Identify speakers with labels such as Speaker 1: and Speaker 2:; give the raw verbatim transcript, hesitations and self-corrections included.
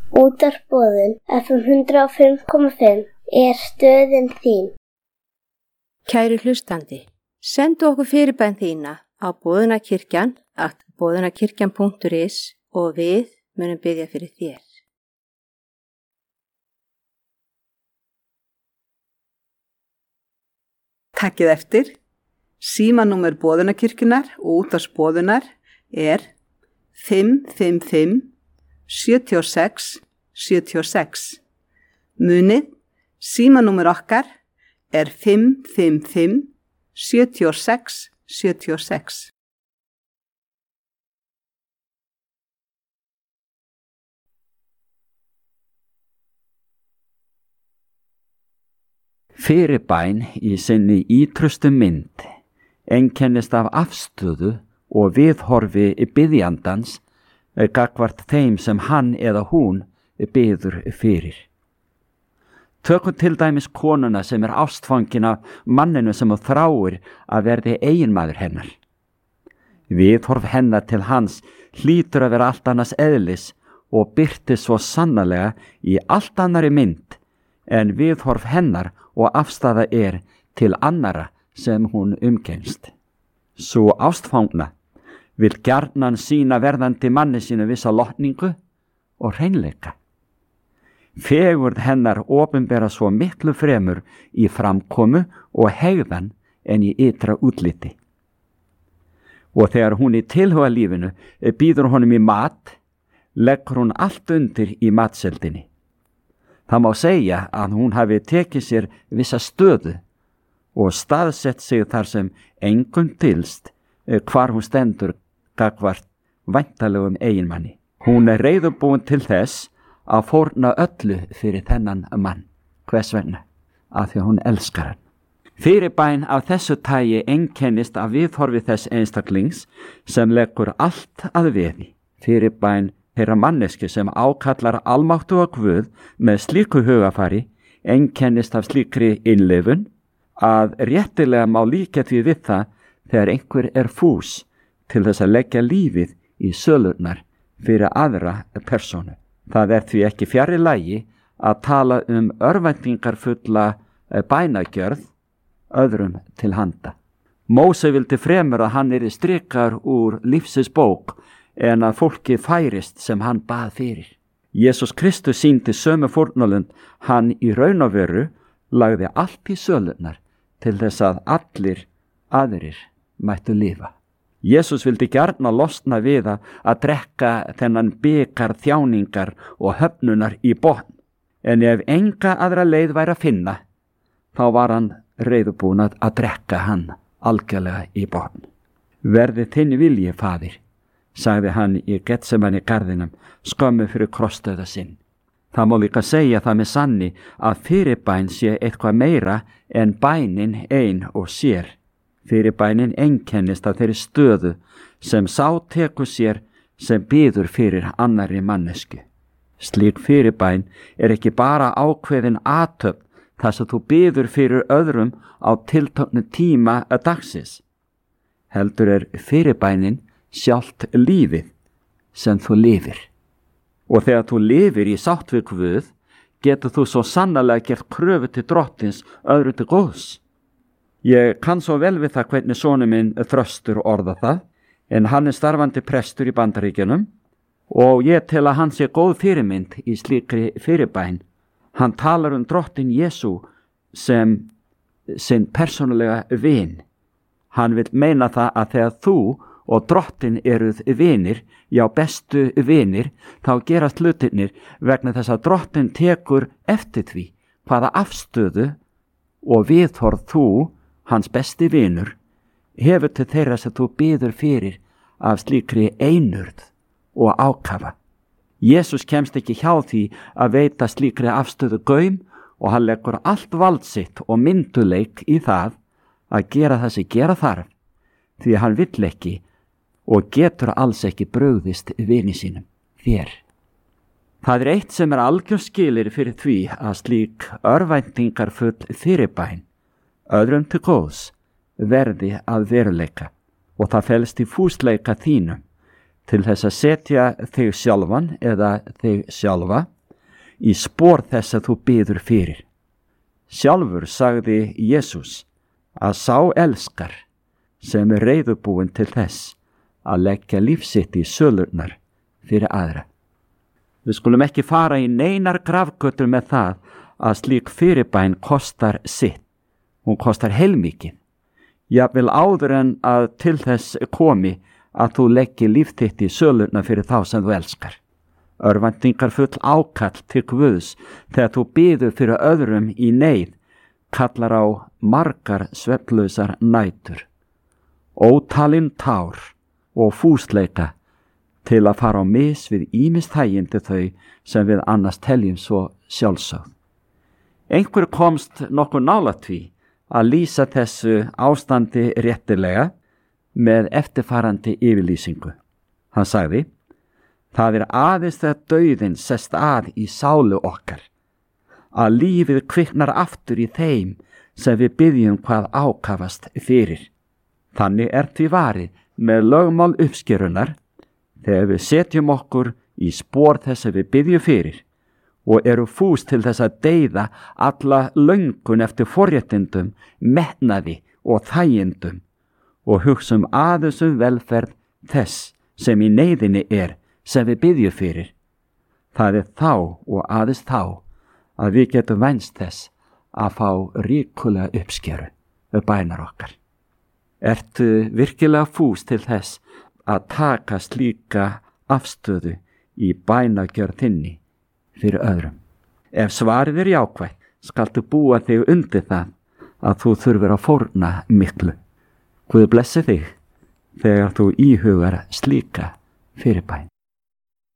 Speaker 1: Útvarpsboðun F M hundrað og fimm komma fimm er stöðin þín.
Speaker 2: Kæri hlustandi, sendu okkur fyrirbæn þína á boðunarkirkjan at boðunarkirkjan punktur is og við munum biðja fyrir þér.
Speaker 3: Takkið eftir. Símanúmer boðunarkirkjunar og útvarpsboðunar er fimm fimm fimm sjötíu og sex sjötíu og sex. Munið, símanúmer okkar er fimm fimm fimm sjötíu og sex sjötíu og sex.
Speaker 4: Fyrirbæn í sinni ítrustu mynd einkennist af afstöðu og viðhorfi biðjandans gagnvart þeim sem hann eða hún biður fyrir. Tökum til dæmis konuna sem er ástfangin af manninu sem þráir að verði eiginmaður hennar. Viðhorf hennar til hans hlýtur að vera allt annars eðlis og birtist svo sannarlega í allt annari mynd en viðhorf hennar og afstaða er til annara sem hún umgengst. Sú ástfangna vil gjarnan sína verðandi manni sínu vissa lotningu og hreinleika. Fegurð hennar opinbera svo miklu fremur í framkomu og hegðan en í ytra útliti. Og þegar hún í tilhuga lífinu býður honum í mat, leggur hún allt undir í matseldinni. Það má segja að hún hafi tekið sér vissa stöðu og staðsett sig þar sem engum dylst hvar hún stendur gagnvart væntalegum eiginmanni. Hún er reiðubúin til þess að fórna öllu fyrir þennan mann. Hvers vegna? Af því að hún elskar hann. Fyrirbæn af þessu tagi einkennist af viðhorfi þess einstaklings sem leggur allt að veði. Fyrirbæn þeirra manneski sem ákallar almáttuga Guð með slíku hugafari einkennist af slíkri innlifun að réttilega má líka því við það þegar einhver er fús til þess að leggja lífið í sölurnar fyrir aðra persónu. Það er því ekki fjarri lagi að tala um örvæntingarfulla bænagjörð öðrum til handa. Móse vildi fremur að hann yrði strikar úr lífsins bók en að fólki færist sem hann bað fyrir. Jesús Kristus sýndi sömu fórnarlund, hann í raun og veru lagði allt í sölurnar til þess að allir aðrir mættu lifa. Jesús vildi gjarna losna við að drekka þennan bikar þjáningar og höfnunar í botn, en ef enga aðra leið væri að finna, þá var hann reiðubúinn að drekka hann algjörlega í botn. Verði þinn vilji, faðir, sagði hann í Getsemani garðinum skömmu fyrir krossdauða sinn. Það má líka segja það með sanni að fyrirbæn sé eitthvað meira en bænin ein og sér. Fyrirbænin einkennist af þeirri stöðu sem sá tekur sér sem biður fyrir annarri mannesku. Slík fyrirbæn er ekki bara ákveðin athöfn þar sem þú biður fyrir öðrum á tilteknum tíma að dagsins. Heldur er fyrirbænin sjálft lífið sem þú lifir. Og þegar þú lifir í sátt við Guð, getur þú svo sannarlega gert kröfu til drottins öðru til góðs. Ég kann svo vel við það hvernig sonur minn Þröstur orða það, en hann er starfandi prestur í Bandaríkjunum og ég tel að hann sé góð fyrirmynd í slíkri fyrirbæn. Hann talar um drottin Jesú sem sinn persónulega vin. Hann vil meina það að þegar þú og drottin eruð vinir, já bestu vinir, þá gerast hlutirnir vegna þess að drottin tekur eftir því hvaða afstöðu og viðhorf þú, hans besti vinur, hefur til þeirra sem þú biður fyrir af slíkri einurð og ákafa. Jesús kemst ekki hjá því að veita slíkri afstöðu gaum og hann leggur allt vald sitt og mynduleik í það að gera það sem gera þarf, því hann vill ekki og getur alls ekki brugðist vini sínum, þér. Það er eitt sem er algjör skilir fyrir því að slík örvæntingarfull fyrirbæn, öðrum til góðs, verði að veruleika og það felst í fúsleika þínum til þess að setja þig sjálfan eða þig sjálfa í spór þess að þú biður fyrir. Sjálfur sagði Jesús að sá elskar sem er reiðubúin til þess að leggja lífsitt í sölurnar fyrir aðra. Við skulum ekki fara í neinar grafgötur með það að slík fyrirbæn kostar sitt. Hún kostar heilmikið. Jafnvel áður en að til þess komi að þú leggji líf þitt í sölurnar fyrir þá sem þú elskar. Örvæntingar full ákall til Guðs þegar þú biður fyrir öðrum í neyð kallar á margar svefnlausar nætur, ótalin tár og fúsleika til að fara á mis við ýmis þægindi þau sem við annars teljum svo sjálfsögð. Einhver komst nokkuð nálægt því að lýsa þessu ástandi réttilega með eftirfarandi yfirlýsingu. Hann sagði: það er aðeins þegar dauðinn sest að í sálu okkar, að lífið kviknar aftur í þeim sem við byggjum hvað ákafast fyrir. Þannig er því varið með lögmál uppskerunar þegar við setjum okkur í spór þess að við byggjum fyrir og eru fús til þess að deyða alla löngun eftir forréttindum, metnaði og þægindum og hugsum aðeins um velferð þess sem í neyðinni er sem við byggjum fyrir. Það er þá og aðeins þá að við getum vænst þess að fá ríkulega uppskeru við bænar okkar. Ertu virkilega fús til þess að taka slíka afstöðu í bænagjörð þinni fyrir öðrum? Ef svarið er jákvætt, skaltu búa þig undir það að þú þurfir að fórna miklu. Guð blessi þig þegar þú íhugar slíka fyrirbæn.